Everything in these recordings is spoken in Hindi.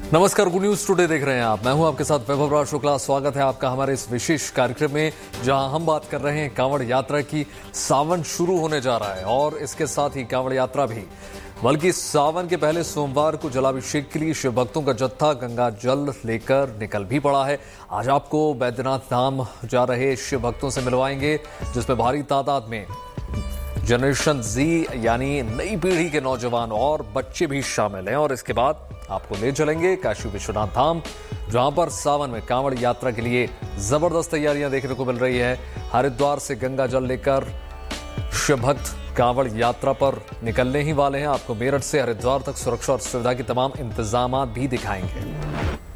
नमस्कार, गुड न्यूज टुडे देख रहे हैं आप। मैं हूं आपके साथ वैभव शुक्ला। स्वागत है आपका हमारे इस विशेष कार्यक्रम में, जहां हम बात कर रहे हैं कांवड़ यात्रा की। सावन शुरू होने जा रहा है और इसके साथ ही कांवड़ यात्रा भी, बल्कि सावन के पहले सोमवार को जलाभिषेक के लिए शिव भक्तों का जत्था गंगा जल लेकर निकल भी पड़ा है। आज आपको बैद्यनाथ धाम जा रहे शिव भक्तों से मिलवाएंगे, जिसमें भारी तादाद में जनरेशन जी यानी नई पीढ़ी के नौजवान और बच्चे भी शामिल हैं। और इसके बाद आपको ले चलेंगे काशी विश्वनाथ धाम, जहां पर सावन में कांवड़ यात्रा के लिए जबरदस्त तैयारियां देखने को मिल रही है। हरिद्वार से गंगा जल लेकर शिव भक्त कांवड़ यात्रा पर निकलने ही वाले हैं। आपको मेरठ से हरिद्वार तक सुरक्षा और सुविधा के तमाम इंतजाम भी दिखाएंगे।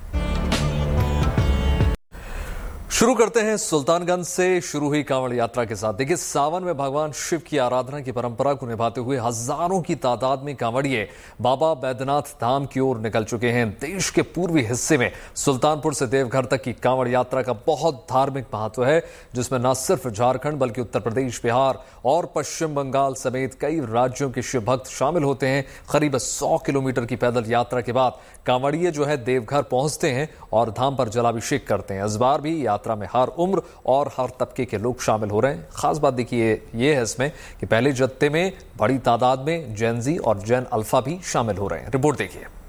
शुरू करते हैं सुल्तानगंज से शुरू हुई कांवड़ यात्रा के साथ। देखिए, सावन में भगवान शिव की आराधना की परंपरा को निभाते हुए हजारों की तादाद में कांवड़िए बाबा बैद्यनाथ धाम की ओर निकल चुके हैं। देश के पूर्वी हिस्से में सुल्तानपुर से देवघर तक की कांवड़ यात्रा का बहुत धार्मिक महत्व है, जिसमें न सिर्फ झारखंड बल्कि उत्तर प्रदेश, बिहार और पश्चिम बंगाल समेत कई राज्यों के शिव भक्त शामिल होते हैं। करीब 100 किलोमीटर की पैदल यात्रा के बाद कांवड़िए जो है देवघर पहुंचते हैं और धाम पर जलाभिषेक करते हैं। इस बार भी यात्रा में हर उम्र और हर तबके के लोग शामिल हो रहे हैं। खास बात देखिए ये है इसमें कि पहले जत्थे में बड़ी तादाद में जेन जी और जेन अल्फा भी शामिल हो रहे हैं। रिपोर्ट देखिए।